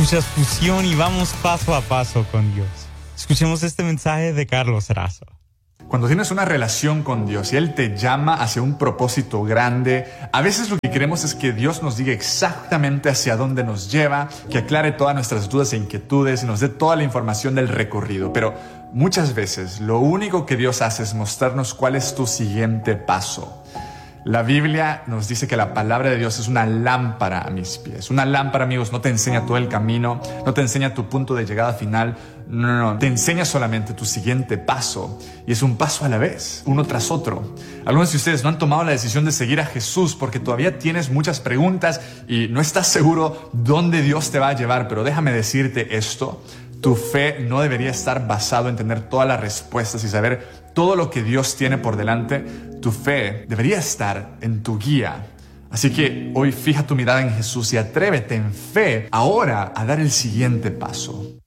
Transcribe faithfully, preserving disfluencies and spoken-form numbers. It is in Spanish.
Escuchas Fusión y vamos paso a paso con Dios. Escuchemos este mensaje de Carlos Razo. Cuando tienes una relación con Dios y Él te llama hacia un propósito grande, a veces lo que queremos es que Dios nos diga exactamente hacia dónde nos lleva, que aclare todas nuestras dudas e inquietudes y nos dé toda la información del recorrido. Pero muchas veces lo único que Dios hace es mostrarnos cuál es tu siguiente paso. La Biblia nos dice que la palabra de Dios es una lámpara a mis pies. Una lámpara, amigos, no te enseña todo el camino, no te enseña tu punto de llegada final. No, no, no, te enseña solamente tu siguiente paso. Y es un paso a la vez, uno tras otro. Algunos de ustedes no han tomado la decisión de seguir a Jesús porque todavía tienes muchas preguntas y no estás seguro dónde Dios te va a llevar. Pero déjame decirte esto. Tu fe no debería estar basado en tener todas las respuestas y saber todo lo que Dios tiene por delante. Tu fe debería estar en tu guía. Así que hoy fija tu mirada en Jesús y atrévete en fe ahora a dar el siguiente paso.